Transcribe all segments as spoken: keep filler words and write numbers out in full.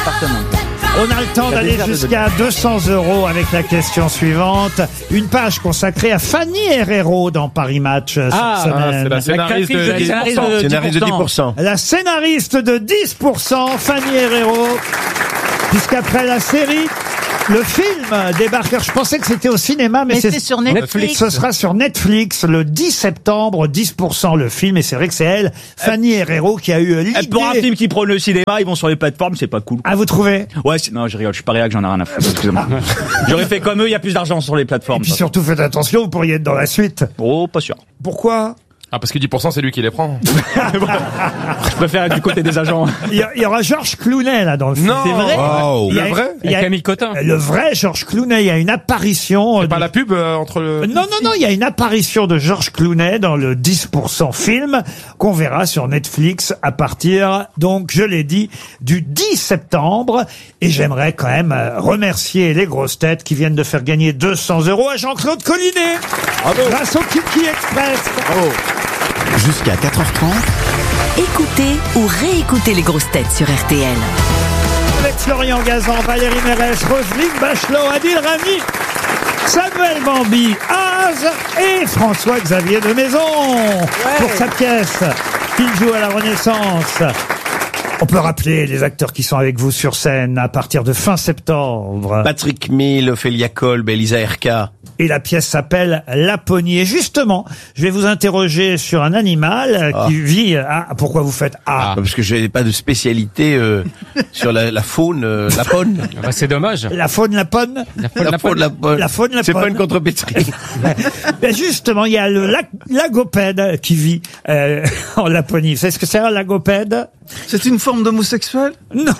On a le temps d'aller jusqu'à deux cents euros avec la question suivante. Une page consacrée à Fanny Herrero dans Paris Match cette Ah, semaine. c'est la scénariste de dix pour cent. Scénariste de dix pour cent. La scénariste de dix pour cent, Fanny Herrero. Puisqu'après la série, le film débarque. Je pensais que c'était au cinéma, mais, Mais c'est c'est sur Netflix. Ce sera sur Netflix le dix septembre, dix pour cent le film. Et c'est vrai que c'est elle, Fanny Herrero, qui a eu l'idée. Pour un film qui prône le cinéma, ils vont sur les plateformes, c'est pas cool. Ah, vous trouvez? Ouais, c'est- non, je rigole, je suis pas réac, j'en ai rien à foutre, excusez-moi. J'aurais fait comme eux, il y a plus d'argent sur les Et plateformes. puis surtout, faites attention, vous pourriez être dans la suite. Oh, pas sûr. Pourquoi? Ah, parce que dix pour cent, c'est lui qui les prend. Je préfère être du côté des agents. Il y, a- il y aura Georges Clooney là dans le film. Non. C'est vrai? Wow. Il y a- Le vrai? il y a- Camille Cotin. Le vrai Georges Clooney, il y a une apparition. euh, C'est pas du- la pub euh, entre le... Non, non, non, il y a une apparition de Georges Clooney dans le dix pour cent film qu'on verra sur Netflix à partir, donc, je l'ai dit, du dix septembre. Et j'aimerais quand même euh, remercier les grosses têtes qui viennent de faire gagner deux cents euros à Jean-Claude Collinet. Grâce au Kiki Express. Jusqu'à quatre heures trente, Écoutez ou réécoutez les grosses têtes sur R T L. Avec Florian Gazan, Valérie Mérès, Roselyne Bachelot, Adil Rami, Samuel Bambi, Az et François-Xavier de Maison pour sa pièce qu'il joue à la Renaissance. On peut rappeler les acteurs qui sont avec vous sur scène à partir de fin septembre. Patrick Mill, Ophélia Kolb, Elisa Erka. Et la pièce s'appelle Laponie. Et justement, je vais vous interroger sur un animal Ah. qui vit... Ah, pourquoi vous faites Ah, Parce que je n'ai pas de spécialité euh, sur la, la faune, euh, la faune. Bah, c'est dommage. La faune lapone La faune, la faune. La faune C'est pas lapone. une contrepétrie. Ben justement, il y a le lag- lagopède qui vit euh, en Laponie. Vous savez ce que c'est un lagopède? C'est une forme d'homosexuel? Non.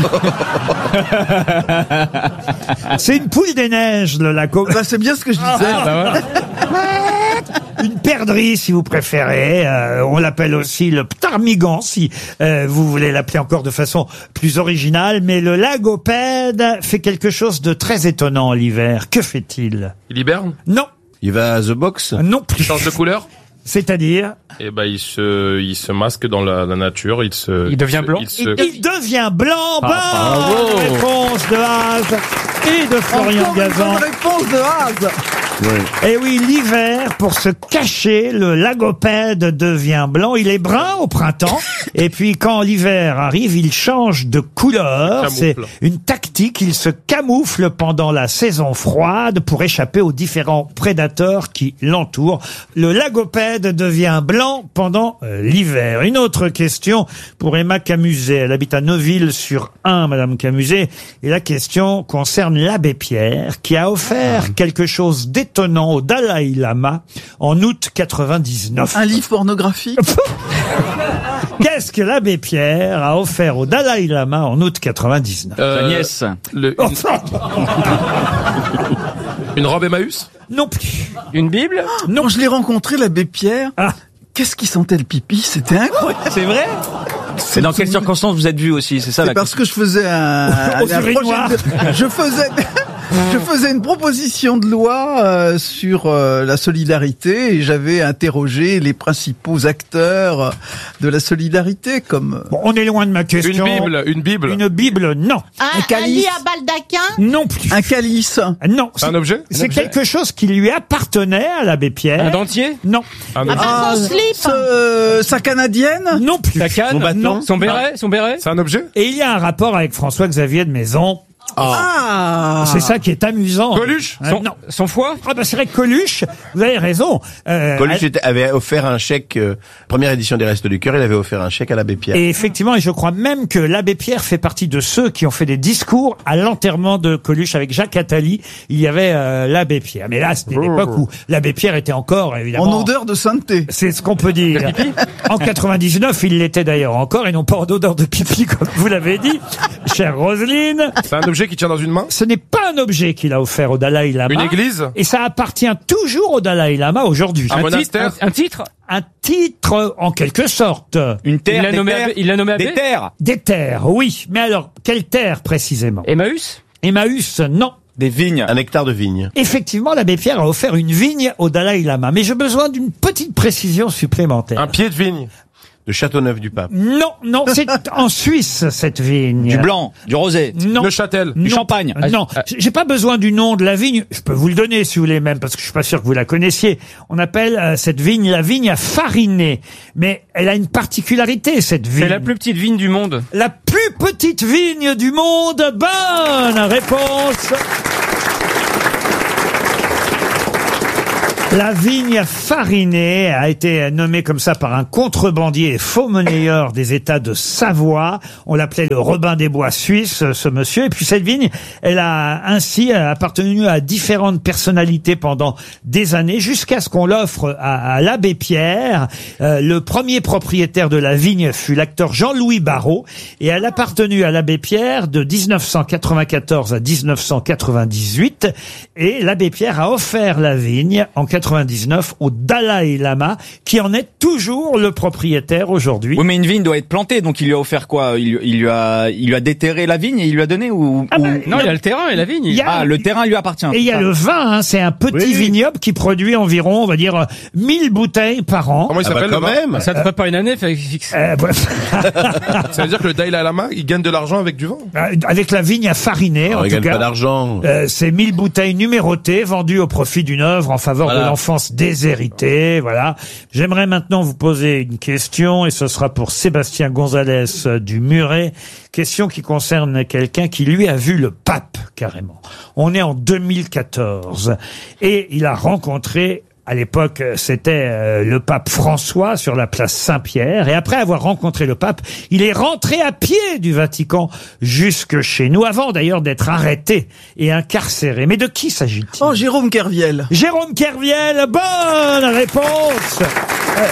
C'est une poule des neiges, le lagopède. Bah, c'est bien ce que je disais. Une perdrix, si vous préférez. Euh, on l'appelle aussi le ptarmigan, si euh, vous voulez l'appeler encore de façon plus originale. Mais le lagopède fait quelque chose de très étonnant l'hiver. Que fait-il? Il hiberne? Non, Il va à The Box. non Il plus. change de couleur? C'est-à-dire, Et ben, il se, il se masque dans la, la nature, il se... Il devient blanc? Il se... il devient blanc. Bonne bravo. réponse de Az et de Florian Encore une Gazan. bonne réponse de Haz. Et oui, l'hiver, pour se cacher, le lagopède devient blanc. Il est brun au printemps. Et puis, quand l'hiver arrive, il change de couleur. Camoufle. C'est une tactique. Il se camoufle pendant la saison froide pour échapper aux différents prédateurs qui l'entourent. Le lagopède devient blanc pendant euh, l'hiver. Une autre question pour Emma Camuset. Elle habite à Neuville-sur-Ain, Madame Camuset. Et la question concerne l'abbé Pierre, qui a offert quelque chose d'étonnant au Dalai Lama en août quatre-vingt-dix-neuf. Un livre pornographique? Qu'est-ce que l'abbé Pierre a offert au Dalai Lama en août quatre-vingt-dix-neuf? Euh, Sa nièce. le- Oh, une, une robe Emmaüs? non plus. Une Bible? Non, je l'ai rencontré, l'abbé Pierre. Ah. Qu'est-ce qui sentait le pipi? C'était incroyable. C'est vrai? C'est dans quelles circonstances vous êtes vu aussi, c'est ça C'est la parce que je faisais un, un- Au un urinoir. projet de- je faisais, je faisais une proposition de loi euh, sur euh, la solidarité et j'avais interrogé les principaux acteurs de la solidarité comme Bon, on est loin de ma Une question. Bible? Une Bible? Une Bible, non. Un, un calice. lit à baldaquin? Non plus. un calice. Non. C'est un objet? C'est quelque chose qui lui appartenait à l'abbé Pierre. Un dentier? Non. Un Ah objet? bah son slip? ce- sa canadienne. Non plus. Sa canne? Son bâton? Non. Son béret? Son béret? C'est un objet? Et il y a un rapport avec François-Xavier de Maison. Ah. C'est ça qui est amusant. Coluche? Euh, Son, non. son foie? Ah bah c'est vrai que Coluche, vous avez raison. Euh, Coluche était- avait offert un chèque, euh, première édition des Restos du Cœur, il avait offert un chèque à l'abbé Pierre. Et effectivement, et je crois même que l'abbé Pierre fait partie de ceux qui ont fait des discours à l'enterrement de Coluche avec Jacques Attali. Il y avait euh, l'abbé Pierre. Mais là, c'était l'époque où l'abbé Pierre était encore, évidemment... En odeur de sainteté. C'est ce qu'on peut dire. En quatre-vingt-dix-neuf, il l'était d'ailleurs encore, et non pas en odeur de pipi, comme vous l'avez dit, chère Roselyne. C'est un objet qui tient dans une main? Ce n'est pas un objet qu'il a offert au Dalai Lama. Une église? Et ça appartient toujours au Dalai Lama aujourd'hui. Un Un monastère? titre? Un, un titre? Un titre, en quelque sorte. Une Il terre, l'a des nommé, terres, abbé- il l'a nommé des abbé? terres, Des terres, oui. Mais alors, quelle terre précisément? Emmaüs? Emmaüs, non. des vignes. Un hectare de vigne. Effectivement, l'abbé Pierre a offert une vigne au Dalai Lama. Mais j'ai besoin d'une petite précision supplémentaire. Un pied de vigne? De Châteauneuf-du-Pape. Non, non, c'est en Suisse, cette vigne. Du blanc, du rosé, Non. Le Châtel. du Non. champagne. Non, j'ai pas besoin du nom de la vigne. Je peux vous le donner si vous voulez même, parce que je suis pas sûr que vous la connaissiez. On appelle euh, cette vigne la vigne à fariner. Mais elle a une particularité, cette vigne. C'est la plus petite vigne du monde. La plus petite vigne du monde. Bonne réponse. La vigne farinée a été nommée comme ça par un contrebandier et faux monnayeur des États de Savoie. On l'appelait le Robin des Bois suisse, ce monsieur. Et puis cette vigne, elle a ainsi appartenu à différentes personnalités pendant des années, jusqu'à ce qu'on l'offre à, à l'abbé Pierre. Euh, le premier propriétaire de la vigne fut l'acteur Jean-Louis Barrault. Et elle a appartenu à l'abbé Pierre de dix-neuf cent quatre-vingt-quatorze à dix-neuf cent quatre-vingt-dix-huit. Et l'abbé Pierre a offert la vigne en quatre-vingt-dix-neuf au Dalai Lama, qui en est toujours le propriétaire aujourd'hui. Oui, mais une vigne doit être plantée, donc il lui a offert quoi? il, il lui a, il lui a déterré la vigne et il lui a donné ou, Ah ou- ben, Non, il y a le terrain et la vigne. Il y a- Ah, le terrain lui appartient. Et il y a le vin, hein, c'est un petit vignoble qui produit environ, on va dire, euh, mille bouteilles par an. Comment il Ah bah s'appelle quand le vin même. Ça te ferait pas une année, fait fixe. Euh, bref. Ça veut dire que le Dalai Lama, il gagne de l'argent avec du vin. Avec la vigne à fariner, On en tout gagne pas cas. d'argent. Euh, c'est mille bouteilles numérotées vendues au profit d'une œuvre en faveur Voilà. de l'enfance déshéritée. Voilà. J'aimerais maintenant vous poser une question et ce sera pour Sébastien Gonzalez euh, du Muret. Question qui concerne quelqu'un qui lui a vu le pape carrément. On est en deux mille quatorze et il a rencontré. À l'époque, c'était euh, le pape François sur la place Saint-Pierre. Et après avoir rencontré le pape, il est rentré à pied du Vatican jusque chez nous, avant d'ailleurs d'être arrêté et incarcéré. Mais de qui s'agit-il? Oh, Jérôme Kerviel. Jérôme Kerviel, bonne réponse. Euh,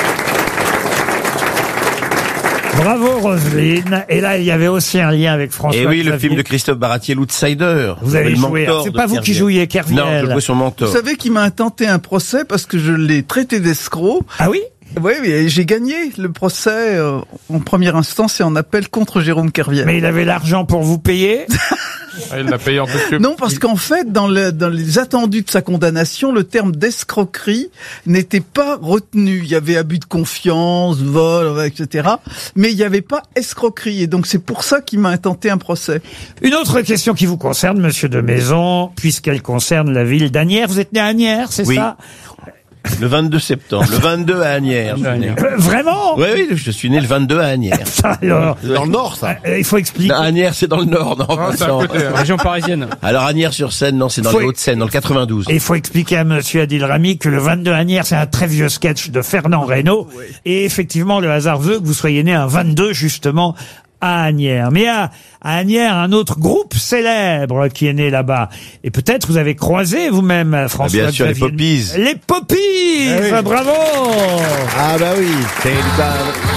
Bravo Roselyne. Et là, il y avait aussi un lien avec François Et oui, le Xavier. film de Christophe Baratier, l'Outsider. Vous avez Le joué. mentor C'est de pas vous qui Kerviel. jouiez Kerviel. Non, je jouais sur Mentor. Vous savez qu'il m'a intenté un procès parce que je l'ai traité d'escroc. Ah oui? Oui, mais j'ai gagné le procès euh, en première instance et en appel contre Jérôme Kerviel. Mais il avait l'argent pour vous payer. Ah, il l'a payé en costume. Non, parce qu'en fait, dans, le, dans les attendus de sa condamnation, le terme d'escroquerie n'était pas retenu. Il y avait abus de confiance, vol, et cetera. Mais il n'y avait pas escroquerie. Et donc, c'est pour ça qu'il m'a intenté un procès. Une autre question qui vous concerne, monsieur de Maison, puisqu'elle concerne la ville d'Asnières. Vous êtes né à Asnières, c'est Oui. ça? Le vingt-deux septembre. Le vingt-deux à Asnières. je suis né. Euh, Vraiment? Oui, oui, je suis né le vingt-deux à Asnières. Alors, C'est dans le nord, ça. euh, il faut expliquer. Non, Asnières, c'est dans le nord, non, Ah, c'est à Vincent. côté. hein. Région parisienne. Alors, Asnières-sur-Seine, non, c'est dans Faut- les Hauts-de-Seine, dans le quatre-vingt-douze. Et il faut expliquer à monsieur Adil Rami que le vingt-deux Asnières, c'est un très vieux sketch de Fernand Reynaud. Et effectivement, le hasard veut que vous soyez né un vingt-deux, justement, à Asnières. Mais à, à Asnières, un autre groupe célèbre qui est né là-bas. Et peut-être vous avez croisé vous-même, François. Ah, bien sûr, les Xavier- Poppies. Les Poppies! Ah oui. Bravo! Ah bah oui, c'est